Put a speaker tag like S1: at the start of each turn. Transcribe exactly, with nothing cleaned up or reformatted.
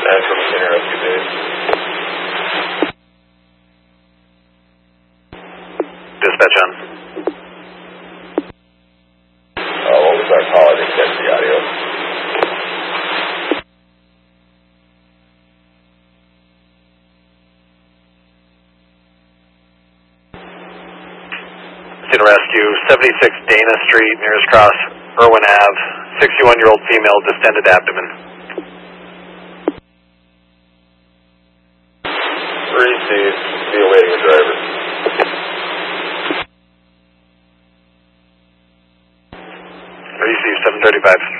S1: National Machine Rescue Base.
S2: Dispatch on.
S1: Uh, what was our call? I didn't catch the audio.
S2: Machine Rescue, seventy-six Dana Street, nearest cross, Irwin Ave, sixty-one-year-old female, distended abdomen.
S1: Received. Be awaiting a driver.
S2: Receive seven thirty-five.